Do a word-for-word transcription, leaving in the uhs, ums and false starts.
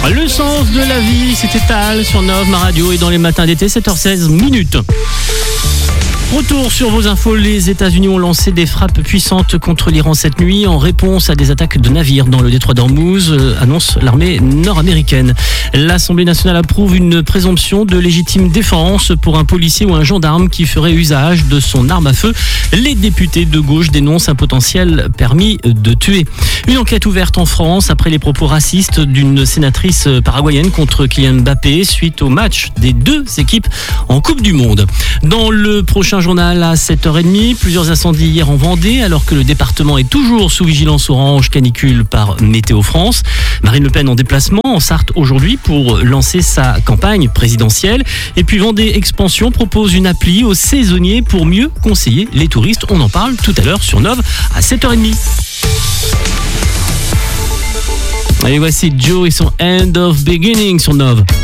Le sens de la vie, c'était Tal sur Nov, ma radio, et dans les matins d'été, sept heures seize minutes. Retour sur vos infos, les États-Unis ont lancé des frappes puissantes contre l'Iran cette nuit en réponse à des attaques de navires dans le détroit d'Ormuz, euh, annonce l'armée nord-américaine. L'Assemblée nationale approuve une présomption de légitime défense pour un policier ou un gendarme qui ferait usage de son arme à feu. Les députés de gauche dénoncent un potentiel permis de tuer. Une enquête ouverte en France après les propos racistes d'une sénatrice paraguayenne contre Kylian Mbappé suite au match des deux équipes en Coupe du Monde. Dans le prochain journal à sept heures trente, plusieurs incendies hier en Vendée alors que le département est toujours sous vigilance orange canicule par Météo France. Marine Le Pen en déplacement en Sarthe aujourd'hui pour lancer sa campagne présidentielle. Et puis Vendée Expansion propose une appli aux saisonniers pour mieux conseiller les touristes. On en parle tout à l'heure sur Nov à sept heures trente. Et voici Joe et son End of Beginning sur Nov.